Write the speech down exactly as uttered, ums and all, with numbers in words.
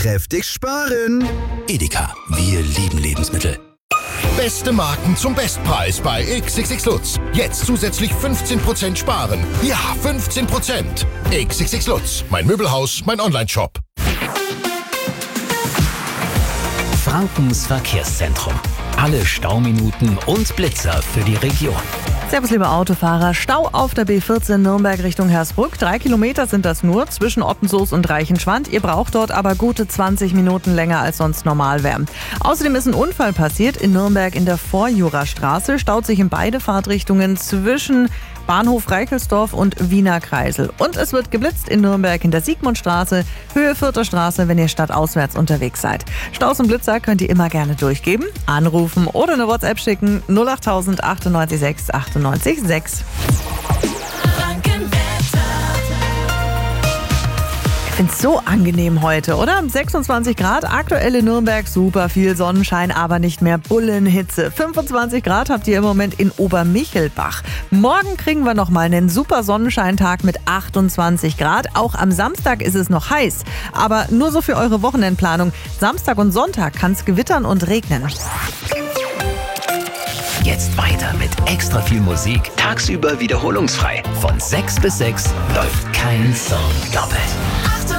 kräftig sparen. Edeka, wir lieben Lebensmittel. Beste Marken zum Bestpreis bei X X X Lutz. Jetzt zusätzlich fünfzehn Prozent sparen. Ja, fünfzehn Prozent. X X X Lutz, mein Möbelhaus, mein Onlineshop. Frankens Verkehrszentrum. Alle Stauminuten und Blitzer für die Region. Servus, liebe Autofahrer. Stau auf der B vierzehn Nürnberg Richtung Hersbruck. Drei Kilometer sind das nur zwischen Ottensoos und Reichenschwand. Ihr braucht dort aber gute zwanzig Minuten länger, als sonst normal wäre. Außerdem ist ein Unfall passiert in Nürnberg in der Vorjurastraße. Staut sich in beide Fahrtrichtungen zwischen Bahnhof Reichelsdorf und Wiener Kreisel. Und es wird geblitzt in Nürnberg in der Siegmundstraße, Höhe Vierter Straße, wenn ihr stadtauswärts unterwegs seid. Staus und Blitzer könnt ihr immer gerne durchgeben, anrufen oder eine WhatsApp schicken. null acht tausend achtundneunzig sechs achtundneunzig sechs. Ich finde es so angenehm heute, oder? sechsundzwanzig Grad, aktuell in Nürnberg, super viel Sonnenschein, aber nicht mehr Bullenhitze. fünfundzwanzig Grad habt ihr im Moment in Obermichelbach. Morgen kriegen wir nochmal einen super Sonnenscheintag mit achtundzwanzig Grad. Auch am Samstag ist es noch heiß, aber nur so für eure Wochenendplanung. Samstag und Sonntag kann es gewittern und regnen. Jetzt weiter mit extra viel Musik. Tagsüber wiederholungsfrei. Von sechs bis sechs läuft kein Song doppelt.